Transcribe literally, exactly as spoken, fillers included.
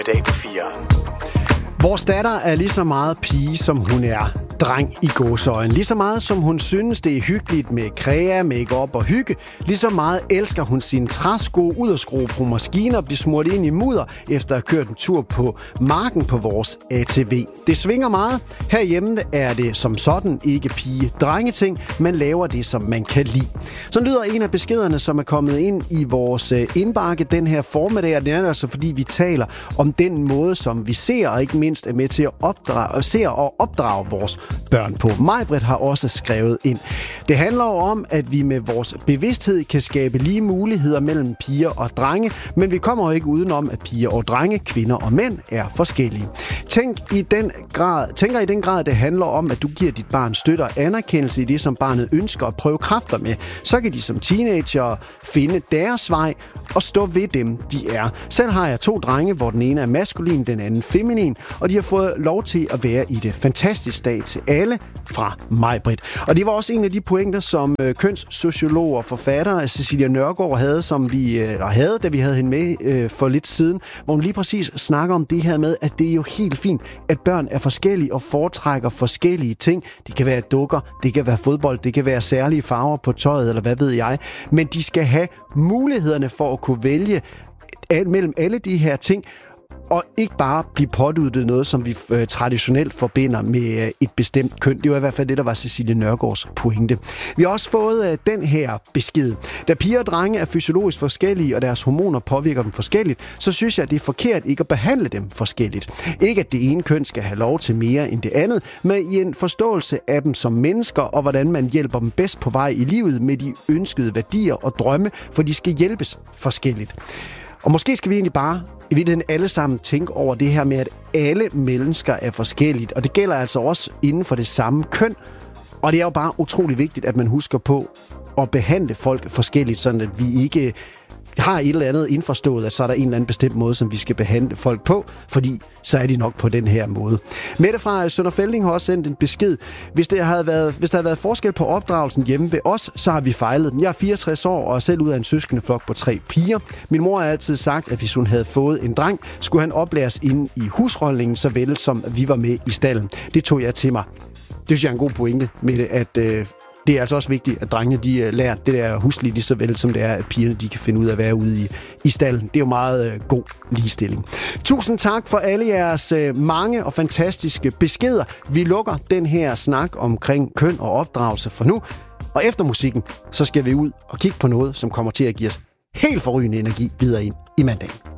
Dag på fire. Vores datter er lige så meget pige, som hun er dreng i gåseøjne. Lige så meget, som hun synes, det er hyggeligt med krea, make-up og hygge. Lige så meget elsker hun sine træsko, ud og skrue på maskiner og blive smurt ind i mudder, efter at have kørt en tur på marken på vores A T V. Det svinger meget. Herhjemme er det som sådan ikke pige-drengeting. Man laver det, som man kan lide. Så lyder en af beskederne, som er kommet ind i vores indbakke den her formiddag. Og det er altså, fordi vi taler om den måde, som vi ser, og ikke mindst er med til at opdrage, og ser og opdrage vores børn på. Maj-Brit har også skrevet ind. Det handler jo om, at vi med vores bevidsthed kan skabe lige muligheder mellem piger og drenge, men vi kommer jo ikke udenom, at piger og drenge, kvinder og mænd er forskellige. Tænk i den grad, tænker i den grad, det handler om, at du giver dit barn støtte og anerkendelse i det, som barnet ønsker at prøve kræfter med. Så kan de som teenager finde deres vej og stå ved dem, de er. Selv har jeg to drenge, hvor den ene er maskulin, den anden feminin, og de har fået lov til at være i det. Fantastisk dag til alle fra Maj-Brit. Og det var også en af de pointer, som øh, kønssociolog og forfatter Cecilia Nørgaard havde, som vi øh, havde, da vi havde hende med øh, for lidt siden, hvor hun lige præcis snakker om det her med, at det er jo helt fint, at børn er forskellige og foretrækker forskellige ting. Det kan være dukker, det kan være fodbold, det kan være særlige farver på tøjet, eller hvad ved jeg. Men de skal have mulighederne for at kunne vælge mellem alle de her ting, og ikke bare blive påduttet noget, som vi øh, traditionelt forbinder med øh, et bestemt køn. Det var i hvert fald det, der var Cecilie Nørgaards pointe. Vi har også fået øh, den her besked. Da piger og drenge er fysiologisk forskellige, og deres hormoner påvirker dem forskelligt, så synes jeg, at det er forkert ikke at behandle dem forskelligt. Ikke at det ene køn skal have lov til mere end det andet, men i en forståelse af dem som mennesker, og hvordan man hjælper dem bedst på vej i livet med de ønskede værdier og drømme, for de skal hjælpes forskelligt. Og måske skal vi egentlig bare i virkeligheden alle sammen tænke over det her med, at alle mennesker er forskelligt. Og det gælder altså også inden for det samme køn. Og det er jo bare utrolig vigtigt, at man husker på at behandle folk forskelligt, sådan at vi ikke har et eller andet indforstået, at så er der en eller anden bestemt måde, som vi skal behandle folk på, fordi så er de nok på den her måde. Mette fra Sønder Felding har også sendt en besked. Hvis der havde været, hvis der havde været forskel på opdragelsen hjemme ved os, så har vi fejlet den. Jeg er fireogtres år og er selv ud af en søskendeflok på tre piger. Min mor har altid sagt, at hvis hun havde fået en dreng, skulle han oplæres inde i husholdningen, så vel som vi var med i stallen. Det tog jeg til mig. Det synes jeg er en god pointe, Mette, at øh, det er altså også vigtigt, at drengene de lærer det der huslige lige så vel, som det er, at pigerne de kan finde ud af at være ude i, i stallen. Det er jo meget øh, god ligestilling. Tusind tak for alle jeres øh, mange og fantastiske beskeder. Vi lukker den her snak omkring køn og opdragelse for nu. Og efter musikken, så skal vi ud og kigge på noget, som kommer til at give os helt forrygende energi videre ind i mandagen.